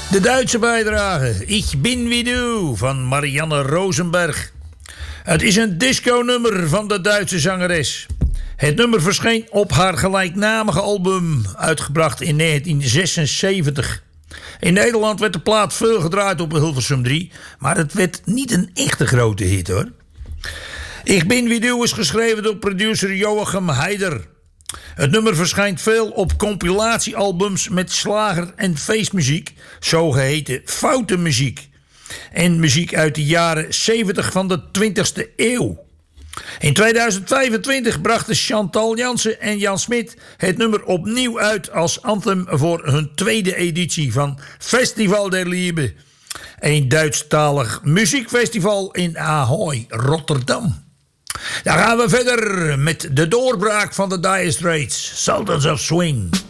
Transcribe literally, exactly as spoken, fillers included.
De Duitse bijdrage Ich bin wie du van Marianne Rosenberg. Het is een disco-nummer van de Duitse zangeres. Het nummer verscheen op haar gelijknamige album, uitgebracht in negentien zesenzeventig. In Nederland werd de plaat veel gedraaid op Hilversum drie, maar het werd niet een echte grote hit hoor. Ich bin wie du is geschreven door producer Joachim Heider. Het nummer verschijnt veel op compilatiealbums met slager- en feestmuziek, zogeheten foute muziek. En muziek uit de jaren zeventig van de twintigste eeuw. In tweeduizend vijfentwintig brachten Chantal Jansen en Jan Smit het nummer opnieuw uit als anthem voor hun tweede editie van Festival der Liebe. Een Duitsstalig muziekfestival in Ahoy, Rotterdam. Dan gaan we verder met de doorbraak van de Dire Straits, Sultans of Swing.